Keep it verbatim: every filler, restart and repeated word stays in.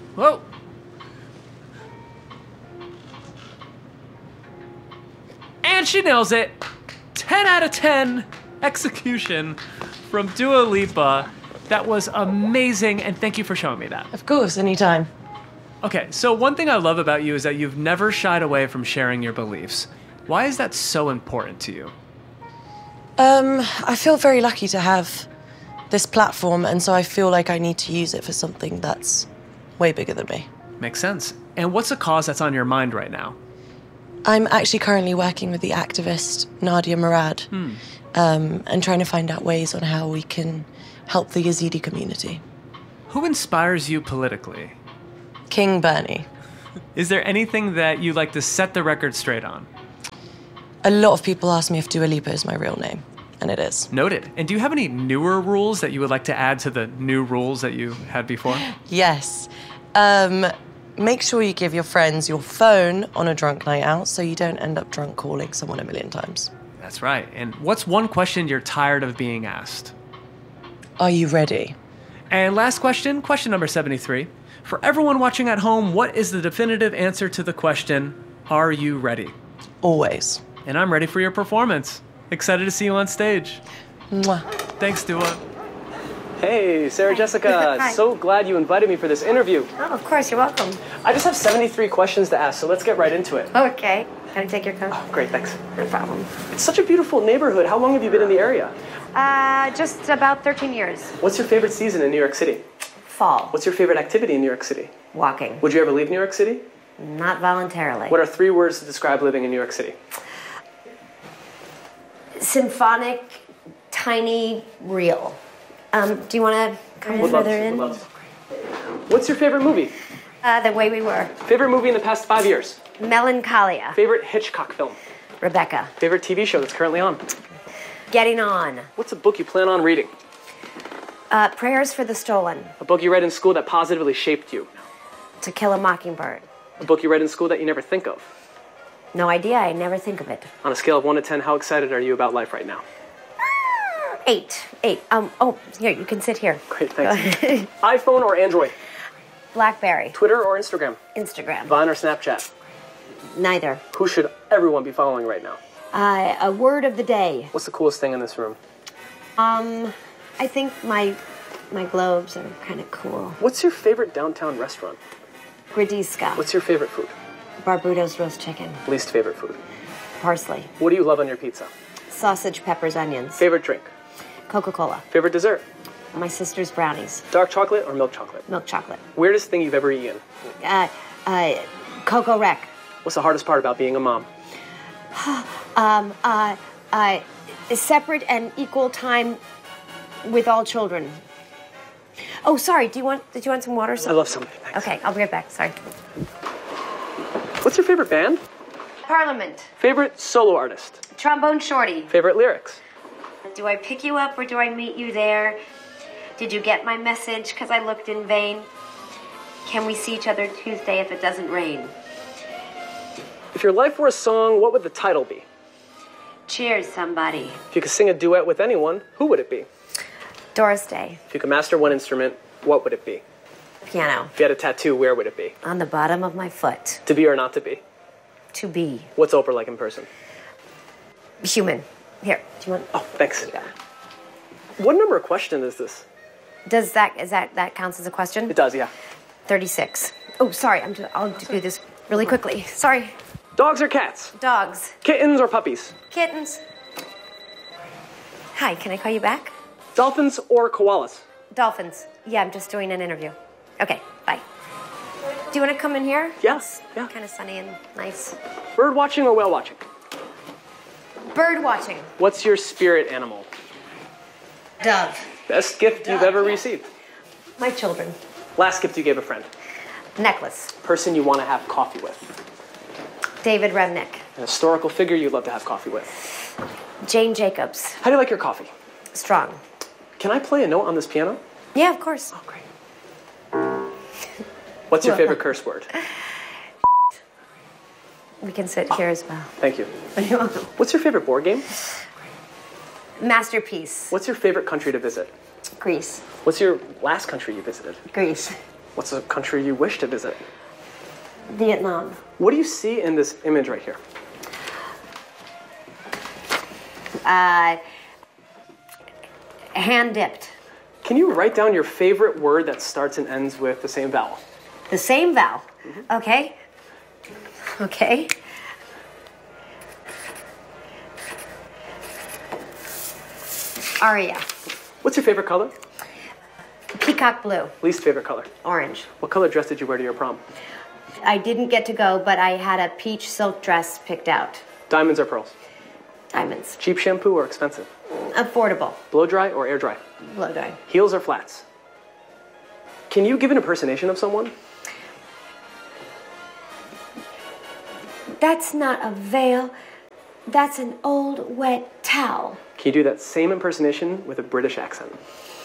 Whoa. And she nails it. ten out of ten execution from Dua Lipa. That was amazing, and thank you for showing me that. Of course, anytime. Okay, so one thing I love about you is that you've never shied away from sharing your beliefs. Why is that so important to you? Um, I feel very lucky to have this platform, and so I feel like I need to use it for something that's way bigger than me. Makes sense. And what's a cause that's on your mind right now? I'm actually currently working with the activist Nadia Murad, Hmm. um, and trying to find out ways on how we can help the Yazidi community. Who inspires you politically? King Bernie. Is there anything that you like to set the record straight on? A lot of people ask me if Dua Lipa is my real name, and it is. Noted. And do you have any newer rules that you would like to add to the new rules that you had before? Yes. Um, make sure you give your friends your phone on a drunk night out so you don't end up drunk calling someone a million times. That's right. And what's one question you're tired of being asked? Are you ready? And last question, question number seventy-three. For everyone watching at home, what is the definitive answer to the question, are you ready? Always. And I'm ready for your performance. Excited to see you on stage. Mwah. Thanks, Dua. Hey, Sarah Jessica. Hi. So glad you invited me for this interview. Oh, of course, you're welcome. I just have seventy-three questions to ask, so let's get right into it. Okay. Can I take your coat? Oh, great, thanks. No problem. It's such a beautiful neighborhood. How long have you been in the area? Uh, just about thirteen years. What's your favorite season in New York City? Fall. What's your favorite activity in New York City? Walking. Would you ever leave New York City? Not voluntarily. What are three words to describe living in New York City? Symphonic, tiny, real. Um, do you want to come Would love further to, in? would love to. What's your favorite movie? Uh, the Way We Were. Favorite movie in the past five years? Melancholia. Favorite Hitchcock film? Rebecca. Favorite T V show that's currently on? Getting On. What's a book you plan on reading? Uh, Prayers for the Stolen. A book you read in school that positively shaped you? To Kill a Mockingbird. A book you read in school that you never think of? No idea. I never think of it. On a scale of one to ten, how excited are you about life right now? Eight. Eight. Um. Oh, here, you can sit here. Great, thanks. iPhone or Android? Blackberry. Twitter or Instagram? Instagram. Vine or Snapchat? Neither. Who should everyone be following right now? Uh, a word of the day. What's the coolest thing in this room? Um, I think my my globes are kind of cool. What's your favorite downtown restaurant? Gradiska. What's your favorite food? Barbudos roast chicken. Least favorite food? Parsley. What do you love on your pizza? Sausage, peppers, onions. Favorite drink? Coca-Cola. Favorite dessert? My sister's brownies. Dark chocolate or milk chocolate? Milk chocolate. Weirdest thing you've ever eaten? Uh, uh, Coco Rec. What's the hardest part about being a mom? Um, uh, uh, separate and equal time with all children. Oh, sorry. Do you want? Did you want some water? I love somebody. Thanks. Okay, I'll be right back. Sorry. What's your favorite band? Parliament. Favorite solo artist? Trombone Shorty. Favorite lyrics? Do I pick you up or do I meet you there? Did you get my message? Because I looked in vain. Can we see each other Tuesday if it doesn't rain? If your life were a song, what would the title be? Cheers, somebody. If you could sing a duet with anyone, who would it be? Doris Day. If you could master one instrument, what would it be? Piano. If you had a tattoo, where would it be? On the bottom of my foot. To be or not to be? To be. What's Oprah like in person? Human. Here, do you want? Oh, thanks. What number of question is this? Does that, is that, that counts as a question? It does, yeah. thirty-six. Oh, sorry, I'm just, I'll do this really quickly. Sorry. Dogs or cats? Dogs. Kittens or puppies? Kittens. Hi, can I call you back? Dolphins or koalas? Dolphins. Yeah, I'm just doing an interview. Okay, bye. Do you want to come in here? Yes, yeah. Kind of sunny and nice. Bird watching or whale watching? Bird watching. What's your spirit animal? Dove. Best gift you've ever received? My children. Last gift you gave a friend? Necklace. Person you want to have coffee with? David Remnick. An historical figure you'd love to have coffee with? Jane Jacobs. How do you like your coffee? Strong. Can I play a note on this piano? Yeah, of course. Oh, great. What's your favorite curse word? We can sit here as well. Thank you. What's your favorite board game? Masterpiece. What's your favorite country to visit? Greece. What's your last country you visited? Greece. What's a country you wish to visit? Vietnam. What do you see in this image right here? Uh, hand dipped. Can you write down your favorite word that starts and ends with the same vowel? The same vowel. Mm-hmm. Okay. Okay. Aria. What's your favorite color? Peacock blue. Least favorite color? Orange. What color dress did you wear to your prom? I didn't get to go, but I had a peach silk dress picked out. Diamonds or pearls? Diamonds. Cheap shampoo or expensive? Affordable. Blow dry or air dry? Blow dry. Heels or flats? Can you give an impersonation of someone? That's not a veil. That's an old wet towel. Can you do that same impersonation with a British accent?